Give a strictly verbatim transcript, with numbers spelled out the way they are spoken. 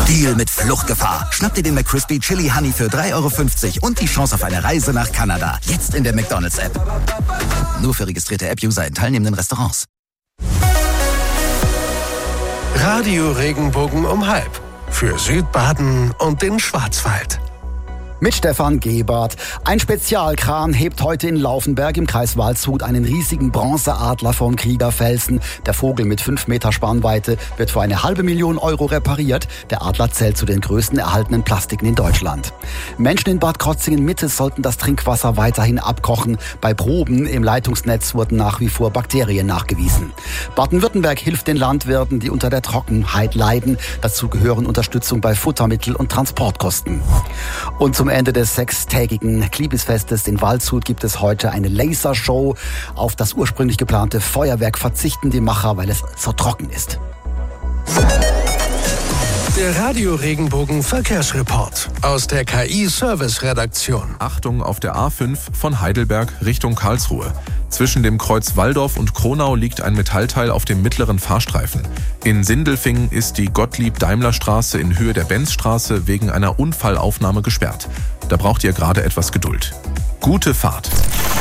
Deal mit Fluchtgefahr. Schnapp dir den McCrispy Chili Honey für drei Euro fünfzig und die Chance auf eine Reise nach Kanada. Jetzt in der McDonald's-App. Nur für registrierte App-User in teilnehmenden Restaurants. Radio Regenbogen um halb. Für Südbaden und den Schwarzwald. Mit Stefan Gebert. Ein Spezialkran hebt heute in Laufenberg im Kreis Waldshut einen riesigen Bronzeadler vom Kriegerfelsen. Der Vogel mit fünf Meter Spannweite wird für eine halbe Million Euro repariert. Der Adler zählt zu den größten erhaltenen Plastiken in Deutschland. Menschen in Bad Krozingen-Mitte sollten das Trinkwasser weiterhin abkochen. Bei Proben im Leitungsnetz wurden nach wie vor Bakterien nachgewiesen. Baden-Württemberg hilft den Landwirten, die unter der Trockenheit leiden. Dazu gehören Unterstützung bei Futtermittel- und Transportkosten. Und zum Ende des sechstägigen Kliebisfestes in Waldshut gibt es heute eine Lasershow. Auf das ursprünglich geplante Feuerwerk verzichten die Macher, weil es so trocken ist. Der Radio Regenbogen Verkehrsreport aus der K I-Service-Redaktion. Achtung auf der A fünf von Heidelberg Richtung Karlsruhe. Zwischen dem Kreuz Walldorf und Kronau liegt ein Metallteil auf dem mittleren Fahrstreifen. In Sindelfingen ist die Gottlieb-Daimler-Straße in Höhe der Benzstraße wegen einer Unfallaufnahme gesperrt. Da braucht ihr gerade etwas Geduld. Gute Fahrt.